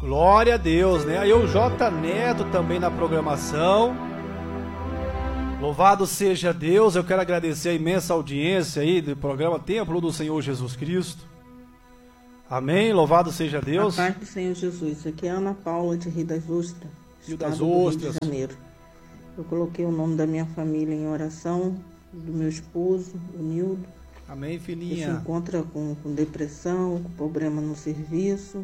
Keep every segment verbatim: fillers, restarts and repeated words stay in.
Glória a Deus, né? Aí o J Neto também na programação. Louvado seja Deus. Eu quero agradecer a imensa audiência aí do programa Templo do Senhor Jesus Cristo. Amém. Louvado seja Deus. A paz do Senhor Jesus. Aqui é a Ana Paula de Rio das Ostras, Rio das estado do Ostras. Rio de Janeiro. Eu coloquei o nome da minha família em oração, do meu esposo, o Nildo. Amém, Que se filhinha. encontra com, com depressão, com problema no serviço.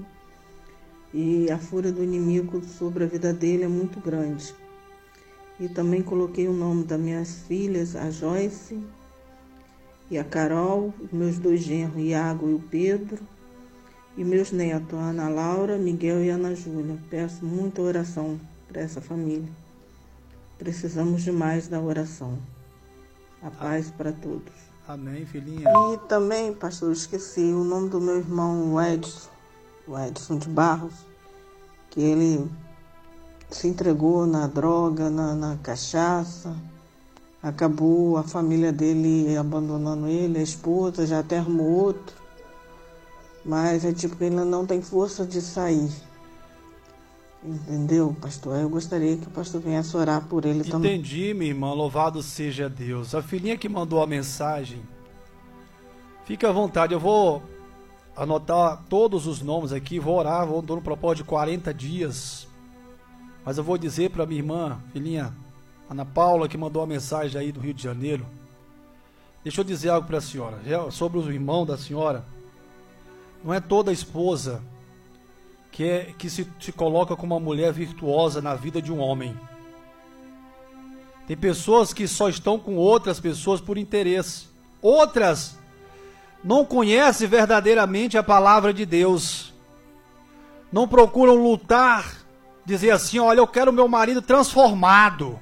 E a fúria do inimigo sobre a vida dele é muito grande. E também coloquei o nome das minhas filhas, a Joyce e a Carol, meus dois genros, Iago e o Pedro, e meus netos, a Ana Laura, Miguel e Ana Júlia. Peço muita oração para essa família. Precisamos demais da oração. A paz para todos. Amém, filhinha. E também, pastor, eu esqueci o nome do meu irmão, o Edson, o Edson de Barros, que ele se entregou na droga, na, na cachaça. Acabou a família dele abandonando ele, a esposa, já até arrumou outro. Mas é tipo que ele não tem força de sair. Entendeu, pastor? Eu gostaria que o pastor viesse orar por ele também. Entendi, minha irmã. Louvado seja Deus. A filhinha que mandou a mensagem, fica à vontade. Eu vou anotar todos os nomes aqui, vou orar, vou dar um propósito de quarenta dias. Mas eu vou dizer para minha irmã, filhinha, Ana Paula, que mandou a mensagem aí do Rio de Janeiro. Deixa eu dizer algo para a senhora, sobre o irmão da senhora. Não é toda esposa que, é, que se, se coloca como uma mulher virtuosa na vida de um homem. Tem pessoas que só estão com outras pessoas por interesse. Outras não conhecem verdadeiramente a palavra de Deus. Não procuram lutar, dizer assim, olha, eu quero meu marido transformado.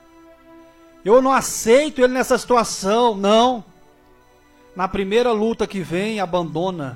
Eu não aceito ele nessa situação, não. Na primeira luta que vem, abandona.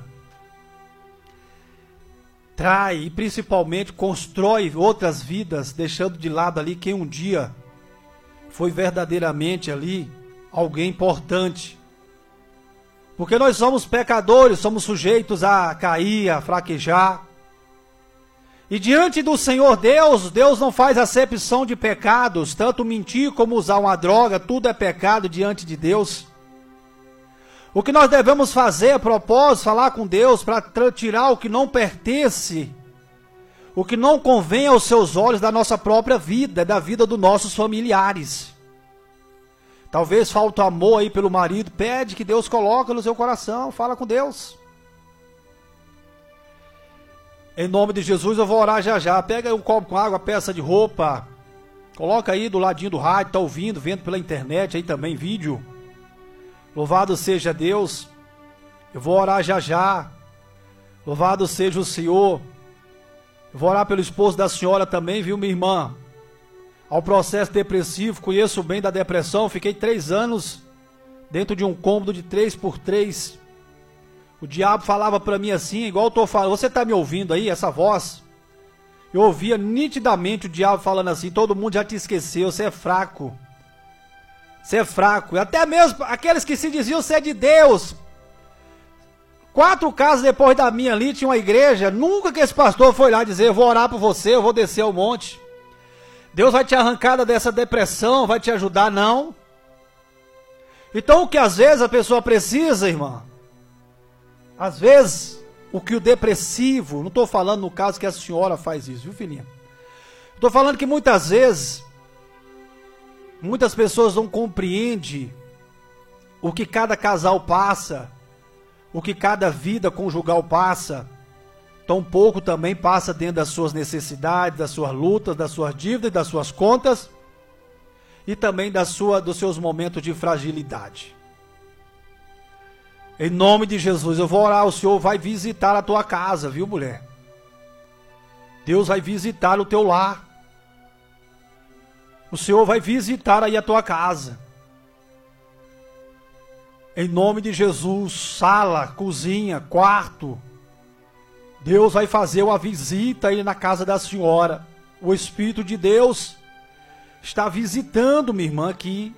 Trai e principalmente constrói outras vidas, deixando de lado ali quem um dia foi verdadeiramente ali alguém importante. Porque nós somos pecadores, somos sujeitos a cair, a fraquejar. E diante do Senhor Deus, Deus não faz acepção de pecados, tanto mentir como usar uma droga, tudo é pecado diante de Deus. O que nós devemos fazer a propósito, falar com Deus para tirar o que não pertence, o que não convém aos seus olhos da nossa própria vida, da vida dos nossos familiares. Talvez falta amor aí pelo marido, pede que Deus coloque no seu coração, fala com Deus. Em nome de Jesus eu vou orar já já. Pega aí um copo com água, peça de roupa, coloca aí do ladinho do rádio, tá ouvindo, vendo pela internet aí também vídeo. Louvado seja Deus. Eu vou orar já já. Louvado seja o Senhor. Eu vou orar pelo esposo da senhora também, viu, minha irmã? Ao processo depressivo, conheço bem da depressão. Fiquei três anos dentro de um cômodo de três por três. O diabo falava para mim assim, igual eu tô falando. Você tá me ouvindo aí, essa voz? Eu ouvia nitidamente o diabo falando assim, todo mundo já te esqueceu, você é fraco. Você é fraco. E até mesmo aqueles que se diziam ser de Deus. Quatro casas depois da minha ali, tinha uma igreja. Nunca que esse pastor foi lá dizer, eu vou orar por você, eu vou descer ao monte. Deus vai te arrancar dessa depressão, vai te ajudar, não. Então o que às vezes a pessoa precisa, irmã, às vezes o que o depressivo, não estou falando no caso que a senhora faz isso, viu, filhinha? Estou falando que muitas vezes, muitas pessoas não compreendem o que cada casal passa, o que cada vida conjugal passa, tão pouco também passa dentro das suas necessidades, das suas lutas, das suas dívidas, das suas contas e também da sua, dos seus momentos de fragilidade. Em nome de Jesus, eu vou orar, o Senhor vai visitar a tua casa, viu, mulher? Deus vai visitar o teu lar. O Senhor vai visitar aí a tua casa. Em nome de Jesus, sala, cozinha, quarto. Deus vai fazer uma visita aí na casa da senhora. O Espírito de Deus está visitando minha irmã aqui.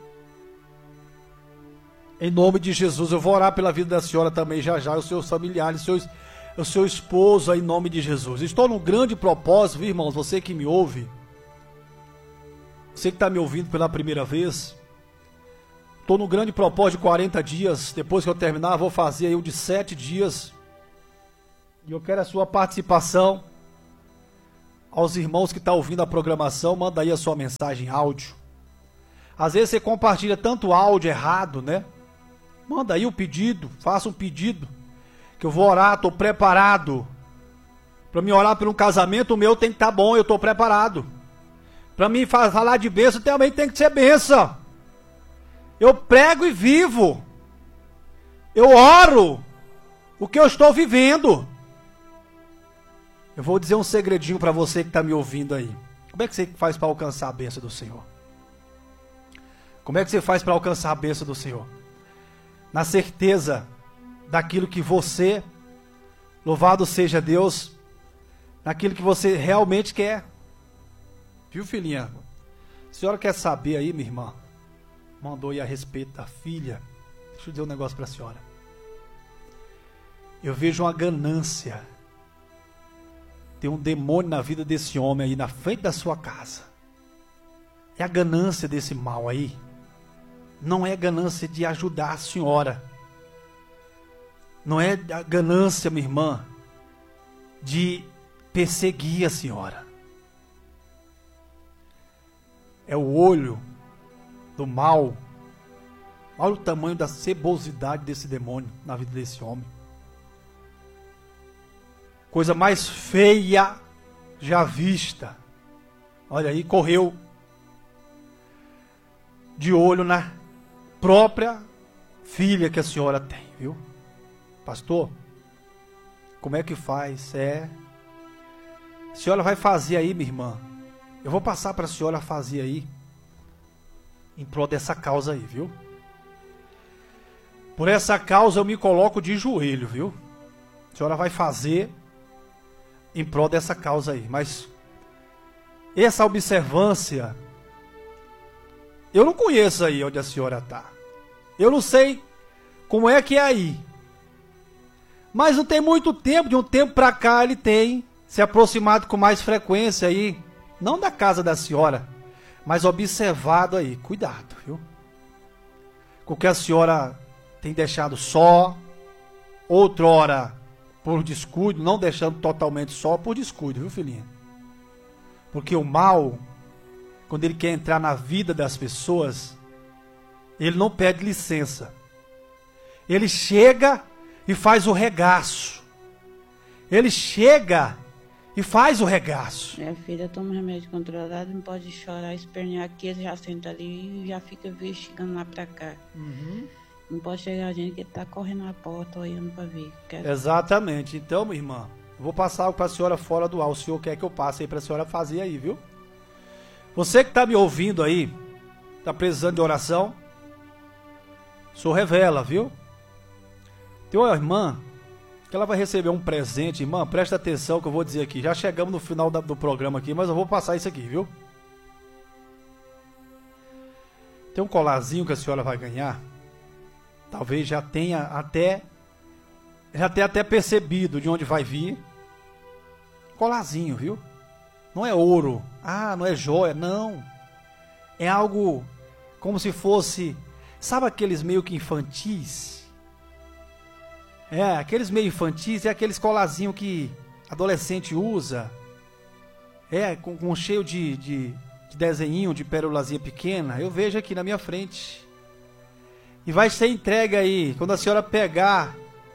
Em nome de Jesus, eu vou orar pela vida da senhora também já já, os seus familiares, seus... o seu esposo aí, em nome de Jesus. Estou num grande propósito, viu, irmãos? Você que me ouve, você que está me ouvindo pela primeira vez, estou num grande propósito de quarenta dias. Depois que eu terminar, vou fazer aí o de sete dias. E eu quero a sua participação. Aos irmãos que estão ouvindo a programação, manda aí a sua mensagem áudio. Às vezes você compartilha tanto áudio errado, né? Manda aí o pedido, faça um pedido, que eu vou orar, estou preparado. Para me orar por um casamento, o meu tem que estar bom, eu estou preparado. Para mim falar de bênção, também tem que ser bênção. Eu prego e vivo. Eu oro o que eu estou vivendo. Eu vou dizer um segredinho para você que está me ouvindo aí. Como é que você faz para alcançar a bênção do Senhor? Como é que você faz para alcançar a bênção do Senhor? Na certeza daquilo que você, louvado seja Deus, naquilo que você realmente quer. Viu, filhinha? A senhora quer saber aí, minha irmã? Mandou aí a respeito da filha. Deixa eu dizer um negócio para a senhora. Eu vejo uma ganância. Tem um demônio na vida desse homem aí, na frente da sua casa. É a ganância desse mal aí. Não é a ganância de ajudar a senhora. Não é a ganância, minha irmã, de perseguir a senhora. É o olho do mal. Olha o tamanho da cebosidade desse demônio na vida desse homem. Coisa mais feia já vista. Olha aí, correu de olho na própria filha que a senhora tem, viu? Pastor, como é que faz? É, a senhora vai fazer aí, minha irmã. Eu vou passar para a senhora fazer aí, em prol dessa causa aí, viu? Por essa causa eu me coloco de joelho, viu? A senhora vai fazer em prol dessa causa aí, mas essa observância, eu não conheço aí onde a senhora está. Eu não sei como é que é aí. Mas não tem muito tempo, de um tempo para cá ele tem se aproximado com mais frequência aí, não da casa da senhora, mas observado aí. Cuidado, viu? Com o que a senhora tem deixado só, outrora por descuido, não deixando totalmente só, por descuido, viu, filhinha? Porque o mal, quando ele quer entrar na vida das pessoas, ele não pede licença. Ele chega e faz o regaço. Ele chega e faz o regaço. Minha filha toma remédio controlado, não pode chorar, espernear aqui, ele já senta ali e já fica investigando lá pra cá. Uhum. Não pode chegar a gente que tá correndo na porta, olhando pra ver. Quer... Exatamente. Então, minha irmã, vou passar algo para a senhora fora do ar. O senhor quer que eu passe aí para a senhora fazer aí, viu? Você que está me ouvindo aí, está precisando de oração, o senhor revela, viu? Tem uma irmã que ela vai receber um presente. Irmã, presta atenção que eu vou dizer aqui. Já chegamos no final da, do programa aqui, mas eu vou passar isso aqui, viu? Tem um colarzinho que a senhora vai ganhar. Talvez já tenha até já tenha até percebido de onde vai vir. Colarzinho, viu? Não é ouro. Ah, não é joia. Não. É algo como se fosse... Sabe aqueles meio que infantis? É, aqueles meio infantis é aqueles colarzinhos que adolescente usa. É, com, com cheio de, de, de desenhinho, de pérolazinha pequena. Eu vejo aqui na minha frente. E vai ser entregue aí. Quando a senhora pegar,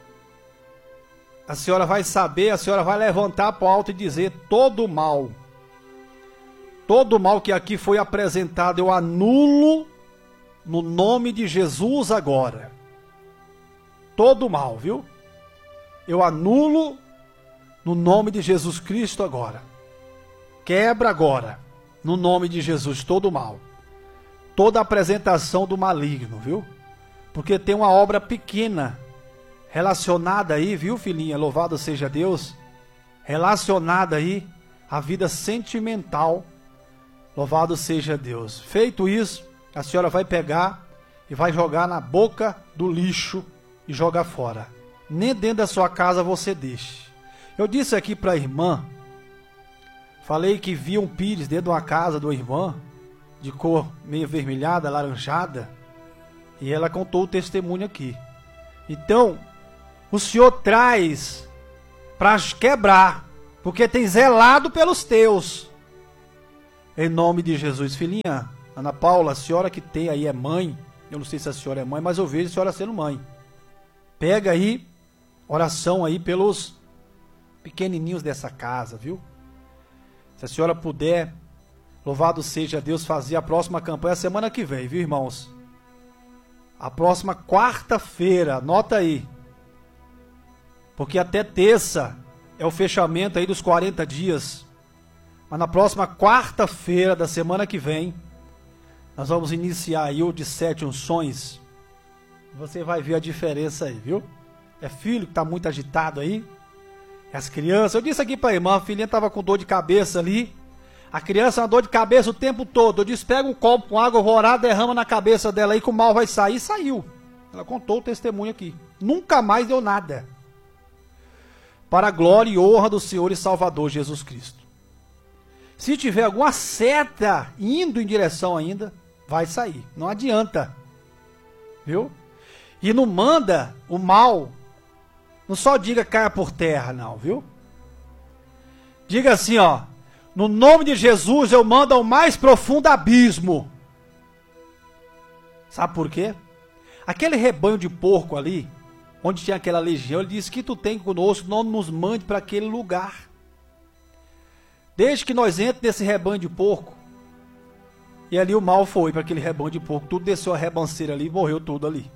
a senhora vai saber, a senhora vai levantar para o alto e dizer: todo mal, todo mal que aqui foi apresentado, eu anulo no nome de Jesus agora. Todo mal, viu? Eu anulo no nome de Jesus Cristo agora. Quebra agora, no nome de Jesus, todo mal. Toda apresentação do maligno, viu? Porque tem uma obra pequena relacionada aí, viu, filhinha? Louvado seja Deus. Relacionada aí à vida sentimental. Louvado seja Deus. Feito isso, a senhora vai pegar e vai jogar na boca do lixo e jogar fora. Nem dentro da sua casa você deixe. Eu disse aqui para a irmã, falei que vi um pires dentro de uma casa de uma irmã, de cor meio avermelhada, alaranjada, e ela contou o testemunho aqui. Então, o Senhor traz para quebrar, porque tem zelado pelos teus. Em nome de Jesus. Filhinha, Ana Paula, a senhora que tem aí é mãe, eu não sei se a senhora é mãe, mas eu vejo a senhora sendo mãe. Pega aí, oração aí pelos pequenininhos dessa casa, viu? Se a senhora puder, louvado seja Deus, fazer a próxima campanha semana que vem, viu, irmãos? A próxima quarta-feira, anota aí. Porque até terça é o fechamento aí dos quarenta dias. Mas na próxima quarta-feira da semana que vem, nós vamos iniciar aí o de sete unções. Você vai ver a diferença aí, viu? É filho que está muito agitado aí. É as crianças. Eu disse aqui para a irmã, a filhinha estava com dor de cabeça ali. A criança uma dor de cabeça o tempo todo. Eu disse, pega um copo com água, eu vou orar, derrama na cabeça dela aí que o mal vai sair. E saiu. Ela contou o testemunho aqui. Nunca mais deu nada. Para a glória e honra do Senhor e Salvador Jesus Cristo. Se tiver alguma seta indo em direção ainda, vai sair. Não adianta. Viu? E não manda o mal. Não só diga caia por terra, não, viu? Diga assim, ó. No nome de Jesus eu mando ao mais profundo abismo. Sabe por quê? Aquele rebanho de porco ali, onde tinha aquela legião, ele disse que tu tem conosco, não nos mande para aquele lugar. Desde que nós entramos nesse rebanho de porco, e ali o mal foi para aquele rebanho de porco, tudo desceu a rebanceira ali e morreu tudo ali.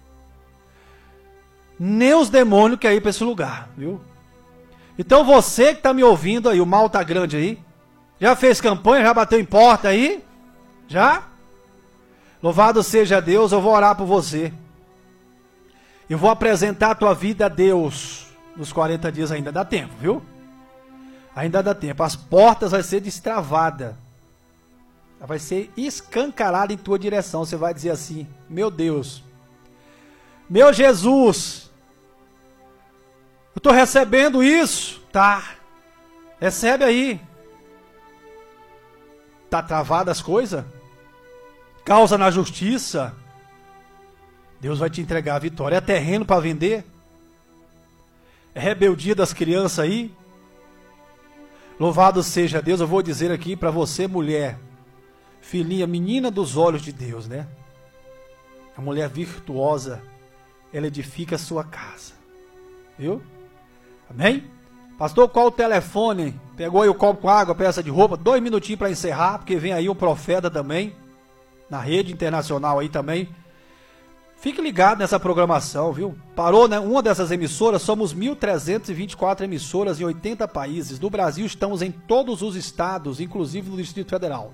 Nem os demônios querem ir para esse lugar, viu? Então você que está me ouvindo aí, o mal está grande aí, já fez campanha, já bateu em porta aí? Já? Louvado seja Deus, eu vou orar por você. Eu vou apresentar a tua vida a Deus nos quarenta dias, ainda dá tempo, viu? Ainda dá tempo. As portas vai ser destravadas. Vai ser escancarada em tua direção. Você vai dizer assim, meu Deus, meu Jesus, eu estou recebendo isso. Tá. Recebe aí. Tá travada as coisas? Causa na justiça. Deus vai te entregar a vitória. É terreno para vender? É rebeldia das crianças aí? Louvado seja Deus. Eu vou dizer aqui para você, mulher, filhinha, menina dos olhos de Deus, né? A mulher virtuosa, ela edifica a sua casa. Viu? Amém? Pastor, qual o telefone? Pegou aí o copo com água, peça de roupa. Dois minutinhos para encerrar, porque vem aí um profeta também, na rede internacional aí também. Fique ligado nessa programação, viu? Parou, né? Uma dessas emissoras, somos mil trezentas e vinte e quatro emissoras em oitenta países. No Brasil estamos em todos os estados, inclusive no Distrito Federal.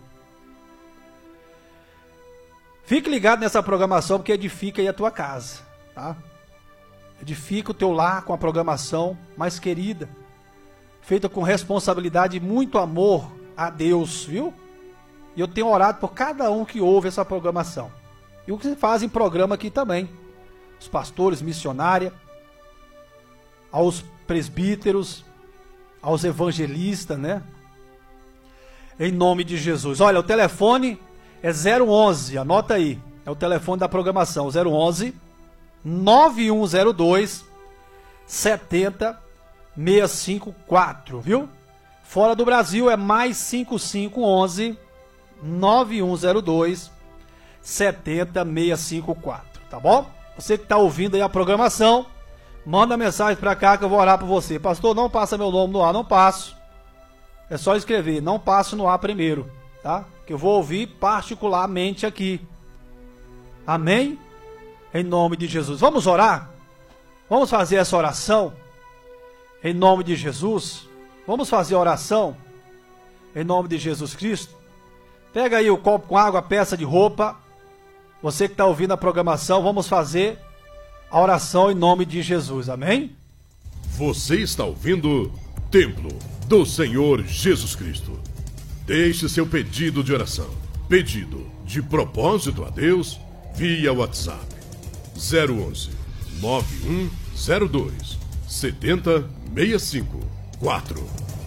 Fique ligado nessa programação, porque edifica aí a tua casa, tá? Edifica o teu lar com a programação mais querida, feita com responsabilidade e muito amor a Deus, viu? E eu tenho orado por cada um que ouve essa programação. E o que se faz em programa aqui também. Os pastores, missionária, aos presbíteros, aos evangelistas, né? Em nome de Jesus. Olha, o telefone é zero onze, anota aí. É o telefone da programação, zero onze, nove um zero dois, sete zero seis cinco quatro, viu? Fora do Brasil é mais cinco cinco um um, nove um zero dois, sete zero seis cinco quatro, tá bom? Você que está ouvindo aí a programação, manda mensagem para cá que eu vou orar por você. Pastor, não passa meu nome no ar, não passo. É só escrever, não passo no ar primeiro, tá? Que eu vou ouvir particularmente aqui. Amém? Em nome de Jesus. Vamos orar? Vamos fazer essa oração? Em nome de Jesus. Vamos fazer a oração? Em nome de Jesus Cristo. Pega aí o copo com água, a peça de roupa. Você que está ouvindo a programação, vamos fazer a oração em nome de Jesus. Amém? Você está ouvindo Templo do Senhor Jesus Cristo. Deixe seu pedido de oração. Pedido de propósito a Deus via WhatsApp. zero onze, nove um zero dois, sete zero seis cinco. quatro.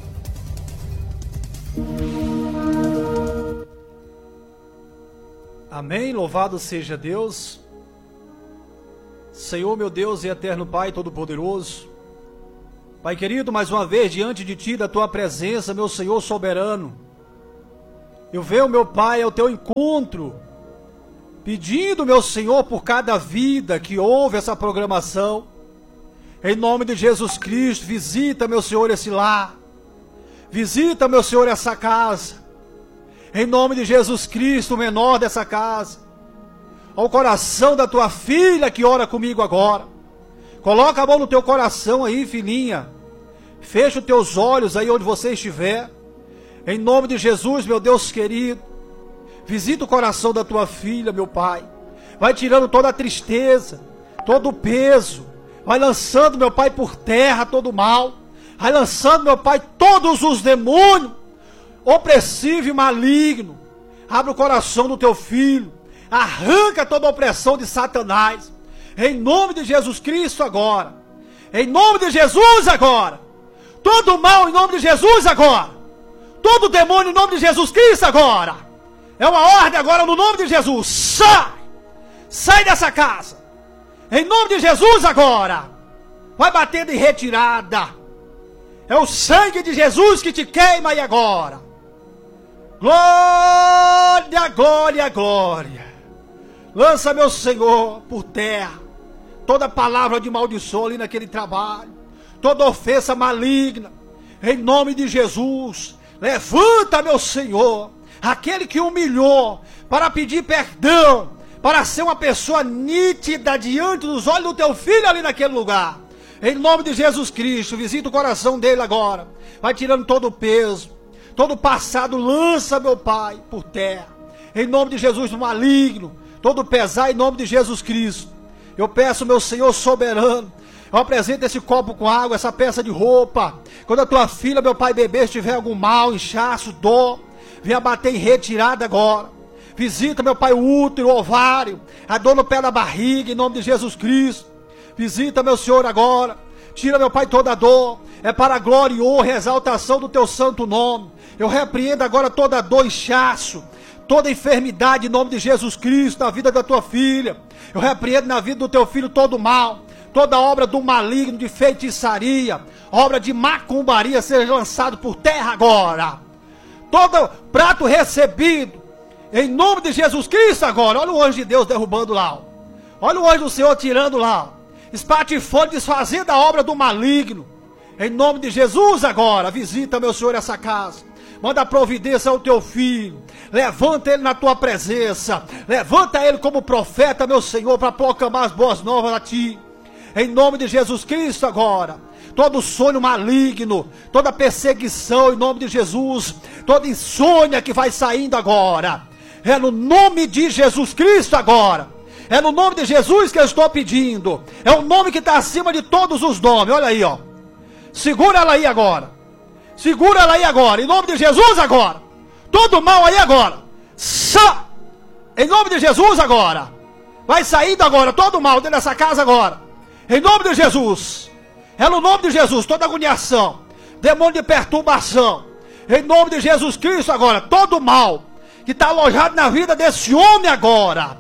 Amém, louvado seja Deus. Senhor, meu Deus e eterno Pai Todo-Poderoso, Pai querido, mais uma vez diante de Ti, da Tua presença, meu Senhor soberano, eu venho, meu Pai, ao Teu encontro, pedindo, meu Senhor, por cada vida que ouve essa programação, em nome de Jesus Cristo, visita, meu Senhor, esse lar, visita, meu Senhor, essa casa, em nome de Jesus Cristo, o menor dessa casa, ao coração da tua filha que ora comigo agora. Coloca a mão no teu coração aí, filhinha. Fecha os teus olhos aí onde você estiver. Em nome de Jesus, meu Deus querido. Visita o coração da tua filha, meu Pai. Vai tirando toda a tristeza, todo o peso. Vai lançando, meu Pai, por terra todo o mal. Vai lançando, meu Pai, todos os demônios opressivo e maligno. Abre o coração do teu filho. Arranca toda a opressão de Satanás. Em nome de Jesus Cristo agora. Em nome de Jesus agora. Todo mal em nome de Jesus agora. Todo demônio em nome de Jesus Cristo agora. É uma ordem agora no nome de Jesus. Sai! Sai dessa casa. Em nome de Jesus agora. Vai batendo em retirada. É o sangue de Jesus que te queima aí agora. Glória, glória, glória. Lança, meu Senhor, por terra toda palavra de maldição ali naquele trabalho, toda ofensa maligna, em nome de Jesus. Levanta, meu Senhor, aquele que humilhou para pedir perdão, para ser uma pessoa nítida diante dos olhos do teu filho ali naquele lugar. Em nome de Jesus Cristo, visita o coração dele agora. Vai tirando todo o peso, todo o passado, lança, meu Pai, por terra. Em nome de Jesus, do maligno, todo pesar, em nome de Jesus Cristo. Eu peço, meu Senhor soberano, eu apresento esse copo com água, essa peça de roupa. Quando a tua filha, meu Pai, bebê, estiver algum mal, inchaço, dor, venha bater em retirada agora. Visita, meu Pai, o útero, o ovário, a dor no pé da barriga, em nome de Jesus Cristo. Visita, meu Senhor, agora. Tira, meu Pai, toda a dor. É para a glória e honra e exaltação do teu santo nome. Eu repreendo agora toda dor, inchaço, toda enfermidade em nome de Jesus Cristo na vida da tua filha. Eu repreendo na vida do teu filho todo mal, toda obra do maligno, de feitiçaria, obra de macumbaria seja lançado por terra agora. Todo prato recebido em nome de Jesus Cristo agora. Olha o anjo de Deus derrubando lá. Olha o anjo do Senhor tirando lá, espatifando, desfazendo a obra do maligno. Em nome de Jesus agora, visita, meu Senhor, essa casa. Manda providência ao teu filho. Levanta ele na tua presença. Levanta ele como profeta, meu Senhor, para proclamar as boas novas a ti. Em nome de Jesus Cristo agora. Todo sonho maligno, toda perseguição em nome de Jesus, toda insônia que vai saindo agora. É no nome de Jesus Cristo agora. É no nome de Jesus que eu estou pedindo. É o nome que está acima de todos os nomes. Olha aí, ó. Segura ela aí agora. Segura ela aí agora, em nome de Jesus agora. Todo mal aí agora. Sa! Em nome de Jesus agora. Vai saindo agora, todo mal dentro dessa casa agora. Em nome de Jesus. É no nome de Jesus, toda agoniação, demônio de perturbação. Em nome de Jesus Cristo agora, todo mal que está alojado na vida desse homem agora.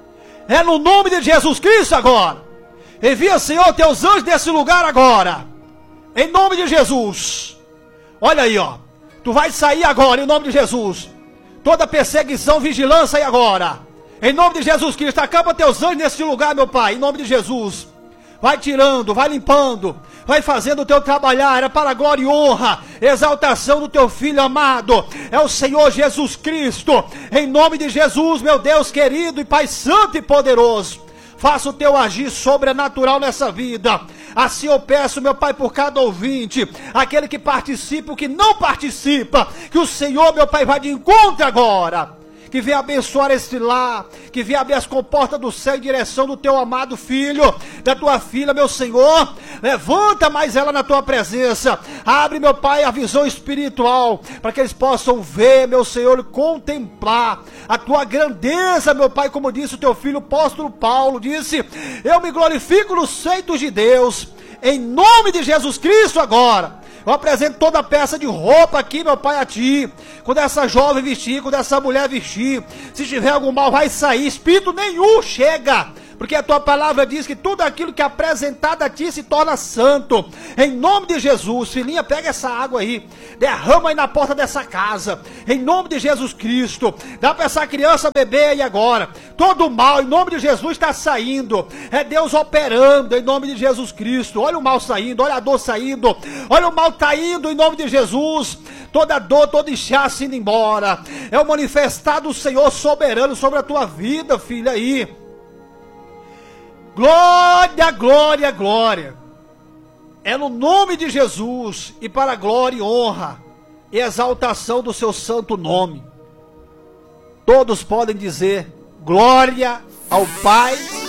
É no nome de Jesus Cristo agora. Envia, Senhor, teus anjos desse lugar agora. Em nome de Jesus. Olha aí, ó. Tu vai sair agora, em nome de Jesus. Toda perseguição, vigilância aí agora. Em nome de Jesus Cristo, acaba teus anjos nesse lugar, meu Pai. Em nome de Jesus. Vai tirando, vai limpando. Vai fazendo o teu trabalhar. É para a glória e honra, exaltação do teu Filho amado. É o Senhor Jesus Cristo. Em nome de Jesus, meu Deus querido e Pai santo e poderoso. Faça o teu agir sobrenatural nessa vida. Assim eu peço, meu Pai, por cada ouvinte, aquele que participa, o que não participa, que o Senhor, meu Pai, vai de encontro agora. Que venha abençoar esse lar, que venha abrir as comportas do céu em direção do teu amado filho, da tua filha, meu Senhor. Levanta mais ela na tua presença. Abre, meu Pai, a visão espiritual, para que eles possam ver, meu Senhor, e contemplar a tua grandeza, meu Pai, como disse o teu filho, o apóstolo Paulo, disse: eu me glorifico nos feitos de Deus, em nome de Jesus Cristo agora. Eu apresento toda a peça de roupa aqui, meu Pai, a Ti. Quando essa jovem vestir, quando essa mulher vestir, se tiver algum mal, vai sair. Espírito nenhum chega. Porque a Tua palavra diz que tudo aquilo que é apresentado a Ti se torna santo. Em nome de Jesus, filhinha, pega essa água aí. Derrama aí na porta dessa casa. Em nome de Jesus Cristo. Dá para essa criança beber aí agora. Todo mal, em nome de Jesus, está saindo. É Deus operando, em nome de Jesus Cristo. Olha o mal saindo, olha a dor saindo. Olha o mal tá indo, em nome de Jesus. Toda dor, todo inchaço indo embora. É o manifestar do Senhor soberano sobre a tua vida, filha aí. Glória, glória, glória. É no nome de Jesus e para a glória e honra e exaltação do seu santo nome. Todos podem dizer glória ao Pai,